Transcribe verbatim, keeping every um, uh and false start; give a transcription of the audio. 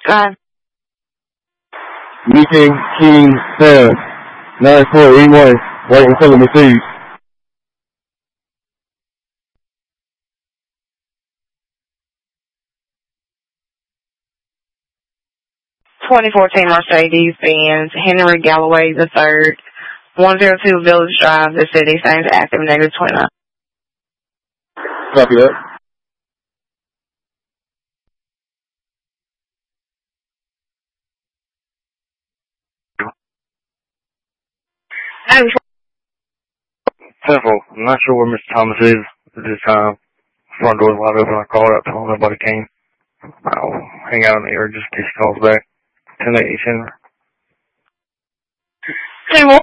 Five. Meeting King seven nine four eight one. Waiting for them to see. twenty fourteen Mercedes-Benz, Henry Galloway the third, one oh two Village Drive, the city, signs active, negative twenty-nine. Copy that. Simple. I'm not sure where Mister Thomas is at this time. Front door's wide open. I called out, told him nobody came. I'll hang out in the air just in case he calls back. ten eighty Center. Hey, well,